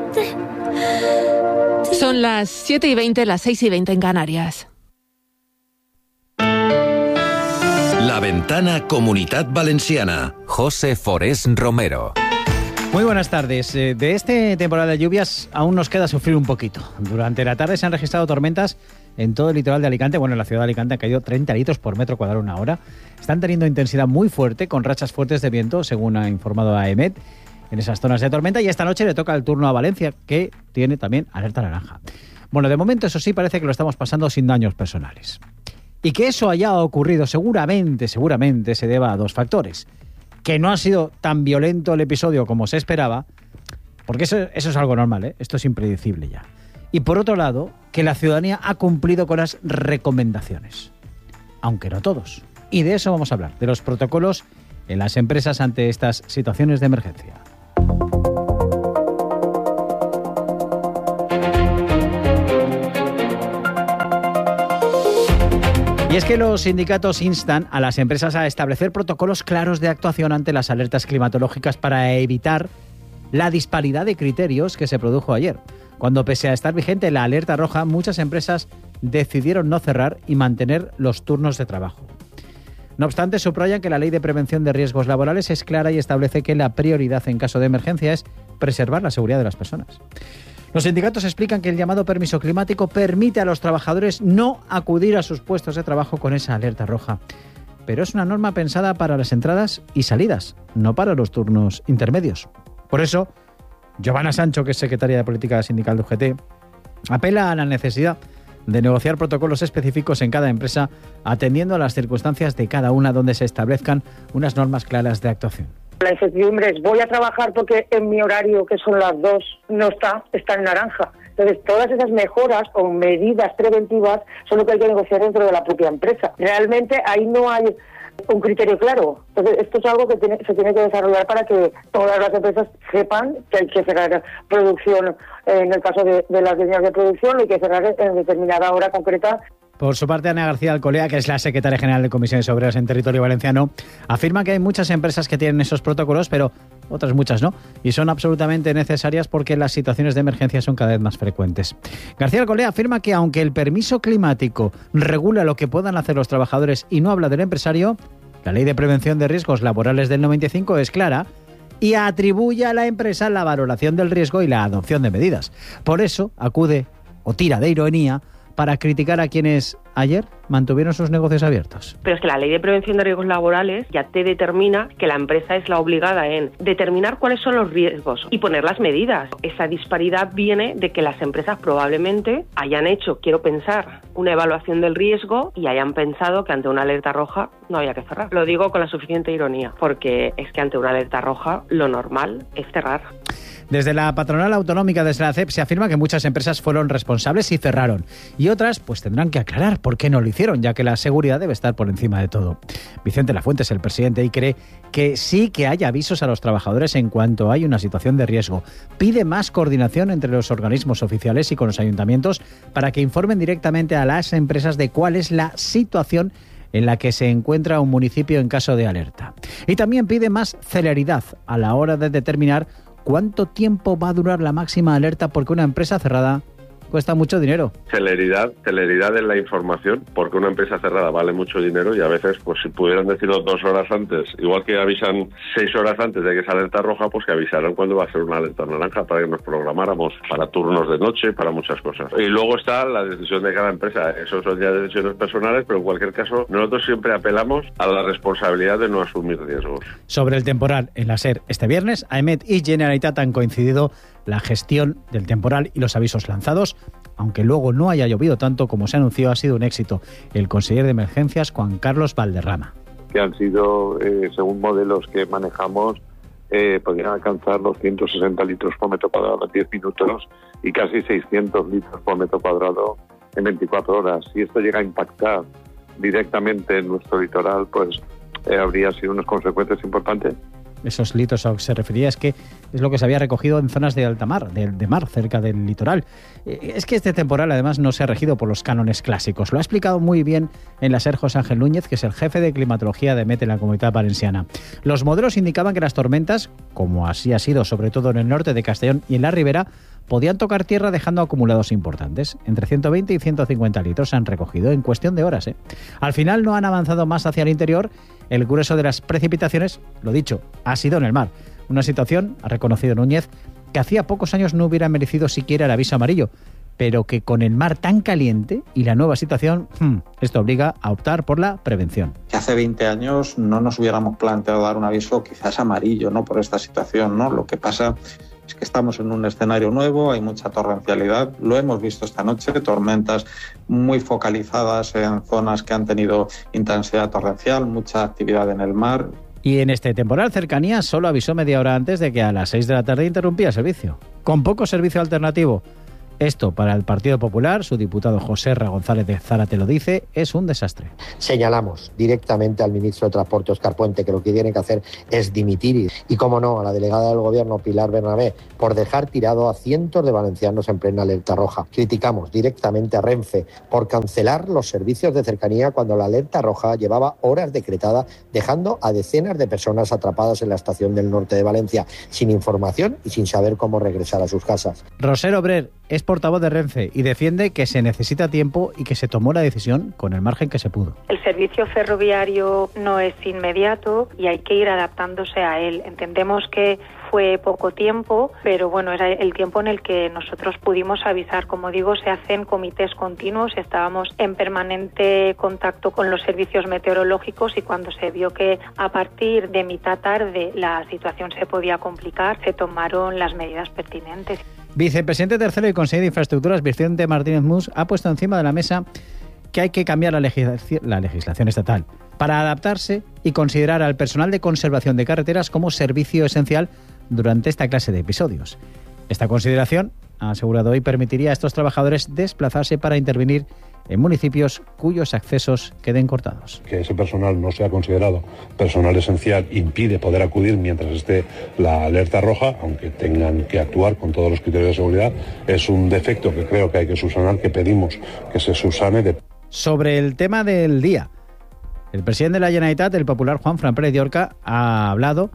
Son las 7:20, las 6:20 en Canarias. La Ventana Comunitat Valenciana. José Forés Romero. Muy buenas tardes. De este temporal de lluvias aún nos queda sufrir un poquito. Durante la tarde se han registrado tormentas en todo el litoral de Alicante. Bueno, en la ciudad de Alicante han caído 30 litros por metro cuadrado una hora. Están teniendo intensidad muy fuerte, con rachas fuertes de viento, según ha informado AEMET, en esas zonas de tormenta. Y esta noche le toca el turno a Valencia, que tiene también alerta naranja. Bueno, de momento, eso sí, parece que lo estamos pasando sin daños personales. Y que eso haya ocurrido seguramente se deba a dos factores. Que no ha sido tan violento el episodio como se esperaba, porque eso es algo normal, ¿eh? Esto es impredecible ya. Y por otro lado, que la ciudadanía ha cumplido con las recomendaciones, aunque no todos. Y de eso vamos a hablar, de los protocolos en las empresas ante estas situaciones de emergencia. Y es que los sindicatos instan a las empresas a establecer protocolos claros de actuación ante las alertas climatológicas para evitar la disparidad de criterios que se produjo ayer, cuando pese a estar vigente la alerta roja, muchas empresas decidieron no cerrar y mantener los turnos de trabajo. No obstante, subrayan que la Ley de Prevención de Riesgos Laborales es clara y establece que la prioridad en caso de emergencia es preservar la seguridad de las personas. Los sindicatos explican que el llamado permiso climático permite a los trabajadores no acudir a sus puestos de trabajo con esa alerta roja. Pero es una norma pensada para las entradas y salidas, no para los turnos intermedios. Por eso, Giovanna Sancho, que es secretaria de Política Sindical de UGT, apela a la necesidad de negociar protocolos específicos en cada empresa, atendiendo a las circunstancias de cada una, donde se establezcan unas normas claras de actuación. La incertidumbre es, voy a trabajar porque en mi horario, que son las 2, no está en naranja. Entonces, todas esas mejoras o medidas preventivas son lo que hay que negociar dentro de la propia empresa. Realmente ahí no hay un criterio claro. Entonces, esto es algo que se tiene que desarrollar para que todas las empresas sepan que hay que cerrar producción, en el caso de las líneas de producción, hay que cerrar en determinada hora concreta. Por su parte, Ana García Alcolea, que es la secretaria general de Comisiones Obreras en territorio valenciano, afirma que hay muchas empresas que tienen esos protocolos, pero otras muchas no, y son absolutamente necesarias porque las situaciones de emergencia son cada vez más frecuentes. García Alcolea afirma que aunque el permiso climático regula lo que puedan hacer los trabajadores y no habla del empresario, la Ley de Prevención de Riesgos Laborales del 95 es clara y atribuye a la empresa la valoración del riesgo y la adopción de medidas. Por eso acude o tira de ironía para criticar a quienes ayer mantuvieron sus negocios abiertos. Pero es que la Ley de Prevención de Riesgos Laborales ya te determina que la empresa es la obligada en determinar cuáles son los riesgos y poner las medidas. Esa disparidad viene de que las empresas probablemente hayan hecho, quiero pensar, una evaluación del riesgo y hayan pensado que ante una alerta roja no había que cerrar. Lo digo con la suficiente ironía, porque es que ante una alerta roja lo normal es cerrar. Desde la patronal autonómica, desde la CEP, se afirma que muchas empresas fueron responsables y cerraron. Y otras, pues tendrán que aclarar por qué no lo hicieron, ya que la seguridad debe estar por encima de todo. Vicente Lafuente es el presidente y cree que sí que hay avisos a los trabajadores en cuanto hay una situación de riesgo. Pide más coordinación entre los organismos oficiales y con los ayuntamientos para que informen directamente a las empresas de cuál es la situación en la que se encuentra un municipio en caso de alerta. Y también pide más celeridad a la hora de determinar ¿cuánto tiempo va a durar la máxima alerta? Porque una empresa cerrada cuesta mucho dinero. Celeridad en la información, porque una empresa cerrada vale mucho dinero y a veces, pues si pudieran decirlo 2 horas antes, igual que avisan 6 horas antes de que es alerta roja, pues que avisaran cuando va a ser una alerta naranja para que nos programáramos para turnos de noche, para muchas cosas. Y luego está la decisión de cada empresa. Eso son ya decisiones personales, pero en cualquier caso, nosotros siempre apelamos a la responsabilidad de no asumir riesgos. Sobre el temporal en la SER este viernes, AEMET y Generalitat han coincidido la gestión del temporal y los avisos lanzados. Aunque luego no haya llovido tanto como se anunció, ha sido un éxito. El consejero de Emergencias, Juan Carlos Valderrama. Que han sido, según modelos que manejamos, podrían alcanzar los 160 litros por metro cuadrado en 10 minutos y casi 600 litros por metro cuadrado en 24 horas. Si esto llega a impactar directamente en nuestro litoral, pues habría sido unas consecuencias importantes. Esos litros a lo que se refería es que es lo que se había recogido en zonas de alta mar, de mar, cerca del litoral. Es que este temporal además no se ha regido por los cánones clásicos. Lo ha explicado muy bien en la SER José Ángel Núñez, que es el jefe de climatología de MET en la Comunidad Valenciana. Los modelos indicaban que las tormentas, como así ha sido sobre todo en el norte de Castellón y en la Ribera, podían tocar tierra dejando acumulados importantes. Entre 120 y 150 litros se han recogido en cuestión de horas. Al final no han avanzado más hacia el interior. El grueso de las precipitaciones, lo dicho, ha sido en el mar. Una situación, ha reconocido Núñez, que hacía pocos años no hubiera merecido siquiera el aviso amarillo, pero que con el mar tan caliente y la nueva situación, esto obliga a optar por la prevención. Que hace 20 años no nos hubiéramos planteado dar un aviso quizás amarillo, ¿no?, por esta situación, ¿no? Lo que pasa es que estamos en un escenario nuevo, hay mucha torrencialidad, lo hemos visto esta noche, tormentas muy focalizadas en zonas que han tenido intensidad torrencial, mucha actividad en el mar. Y en este temporal Cercanías solo avisó media hora antes de que a las 6 de la tarde interrumpía el servicio, con poco servicio alternativo. Esto, para el Partido Popular, su diputado José R. González de Zárate lo dice, es un desastre. Señalamos directamente al ministro de Transporte, Óscar Puente, que lo que tiene que hacer es dimitir. Y, como no, a la delegada del Gobierno, Pilar Bernabé, por dejar tirado a cientos de valencianos en plena alerta roja. Criticamos directamente a Renfe por cancelar los servicios de cercanía cuando la alerta roja llevaba horas decretada, dejando a decenas de personas atrapadas en la estación del norte de Valencia, sin información y sin saber cómo regresar a sus casas. Roser Obrer es portavoz de Renfe y defiende que se necesita tiempo y que se tomó la decisión con el margen que se pudo. El servicio ferroviario no es inmediato y hay que ir adaptándose a él. Entendemos que fue poco tiempo, pero bueno, era el tiempo en el que nosotros pudimos avisar. Como digo, se hacen comités continuos, estábamos en permanente contacto con los servicios meteorológicos y cuando se vio que a partir de mitad tarde la situación se podía complicar, se tomaron las medidas pertinentes. Vicepresidente tercero y consejero de Infraestructuras, Vicente Martínez Mus, ha puesto encima de la mesa que hay que cambiar la legislación estatal para adaptarse y considerar al personal de conservación de carreteras como servicio esencial durante esta clase de episodios. Esta consideración, ha asegurado hoy, permitiría a estos trabajadores desplazarse para intervenir en municipios cuyos accesos queden cortados. Que ese personal no sea considerado personal esencial impide poder acudir mientras esté la alerta roja, aunque tengan que actuar con todos los criterios de seguridad. Es un defecto que creo que hay que subsanar, que pedimos que se subsane. Sobre el tema del día, el presidente de la Generalitat, el popular Juanfran Pérez de Orca, ha hablado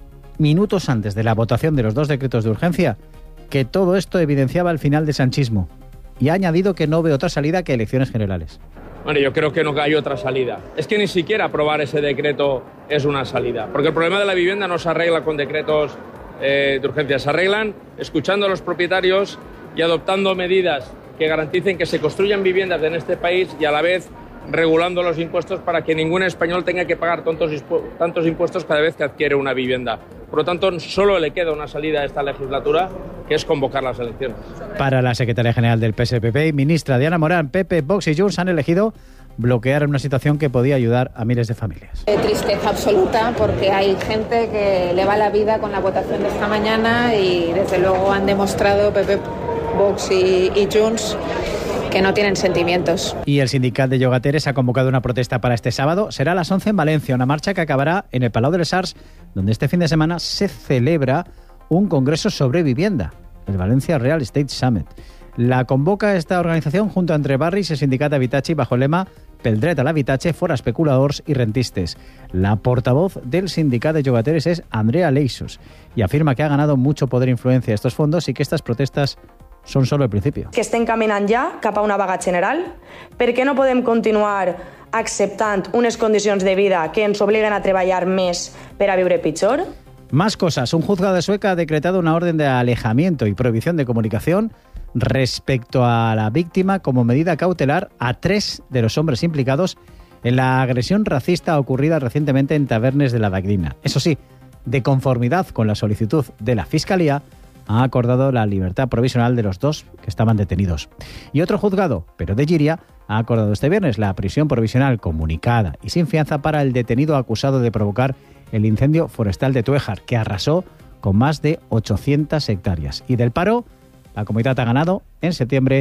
minutos antes de la votación de los 2 decretos de urgencia que todo esto evidenciaba el final del sanchismo y ha añadido que no ve otra salida que elecciones generales. Bueno, yo creo que no hay otra salida. Es que ni siquiera aprobar ese decreto es una salida, porque el problema de la vivienda no se arregla con decretos de urgencia, se arreglan escuchando a los propietarios y adoptando medidas que garanticen que se construyan viviendas en este país y a la vez regulando los impuestos para que ningún español tenga que pagar tantos impuestos cada vez que adquiere una vivienda. Por lo tanto, solo le queda una salida a esta legislatura, que es convocar las elecciones. Para la secretaria general del PSPP y ministra Diana Morán, PP, Vox y Junts han elegido bloquear una situación que podía ayudar a miles de familias. Tristeza absoluta, porque hay gente que le va la vida con la votación de esta mañana y desde luego han demostrado PP, Vox y Junts que no tienen sentimientos. Y el sindicat de llogateres ha convocado una protesta para este sábado. Será a las 11 en Valencia, una marcha que acabará en el Palau de les Arts, donde este fin de semana se celebra un congreso sobre vivienda, el Valencia Real Estate Summit. La convoca esta organización junto a Entre Barris y el sindicat d'Habitatge bajo el lema Pel dret a l'habitatge fora especuladors y rentistes. La portavoz del sindicat de llogateres es Andrea Leixos y afirma que ha ganado mucho poder e influencia estos fondos y que estas protestas són solo el principi. Que estem caminant ja cap a una vaga general? Per què no podem continuar acceptant unes condicions de vida que ens obliguen a treballar més per a viure pitjor? Más cosas. Un juzgado de Sueca ha decretado una orden de alejamiento y prohibición de comunicación respecto a la víctima como medida cautelar a 3 de los hombres implicados en la agresión racista ocurrida recientemente en Tavernes de la Valldigna. Eso sí, de conformidad con la solicitud de la Fiscalía, ha acordado la libertad provisional de los 2 que estaban detenidos. Y otro juzgado, pero de Llíria, ha acordado este viernes la prisión provisional comunicada y sin fianza para el detenido acusado de provocar el incendio forestal de Tuéjar, que arrasó con más de 800 hectáreas. Y del paro, la Comunitat ha ganado en septiembre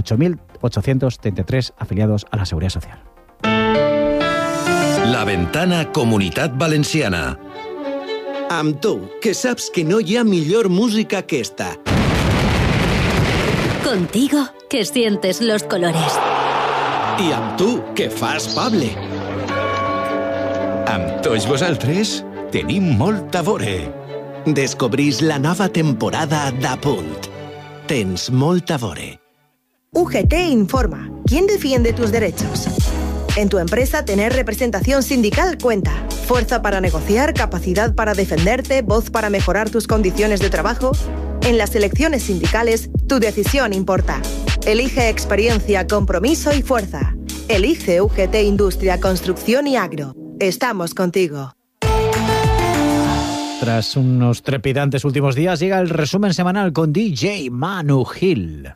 8.833 afiliados a la Seguridad Social. La Ventana Comunitat Valenciana. Amb tu, que saps que no hi ha millor música que esta. Contigo, que sientes los colores. I amb tu, que fas Pable. Amb tots vosaltres, tenim molt a veure. Descobrís la nova temporada d'Apunt. tens molt a veure. UGT informa. ¿Quién defiende tus derechos? En tu empresa tener representación sindical cuenta. Fuerza para negociar, capacidad para defenderte, voz para mejorar tus condiciones de trabajo. En las elecciones sindicales, tu decisión importa. Elige experiencia, compromiso y fuerza. Elige UGT Industria, Construcción y Agro. Estamos contigo. Tras unos trepidantes últimos días, llega el resumen semanal con DJ Manu Gil.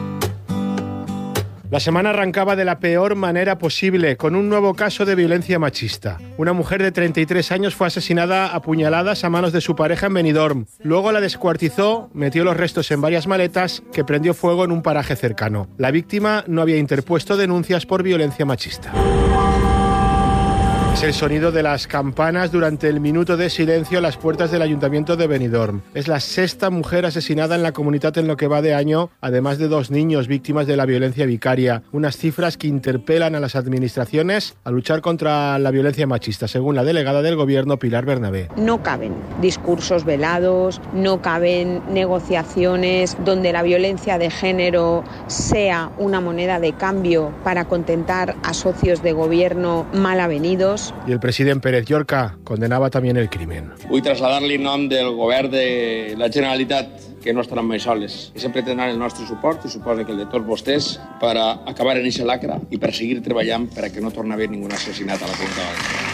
La semana arrancaba de la peor manera posible, con un nuevo caso de violencia machista. Una mujer de 33 años fue asesinada a puñaladas a manos de su pareja en Benidorm. Luego la descuartizó, metió los restos en varias maletas que prendió fuego en un paraje cercano. La víctima no había interpuesto denuncias por violencia machista. Es el sonido de las campanas durante el minuto de silencio a las puertas del Ayuntamiento de Benidorm. Es la sexta mujer asesinada en la comunidad en lo que va de año, además de 2 niños víctimas de la violencia vicaria. Unas cifras que interpelan a las administraciones a luchar contra la violencia machista, según la delegada del Gobierno, Pilar Bernabé. No caben discursos velados, no caben negociaciones donde la violencia de género sea una moneda de cambio para contentar a socios de gobierno mal avenidos. Y el presidente Pérez Llorca condenaba también el crimen. Vull traslladar-li en nom del govern de la Generalitat que no estaran mai soles, que sempre tindran el nostre suport i suposo que el de tots vostès per acabar en aquesta lacra i per seguir treballant per a que no torni a haver ningú assassinat a la comunitat valenciana.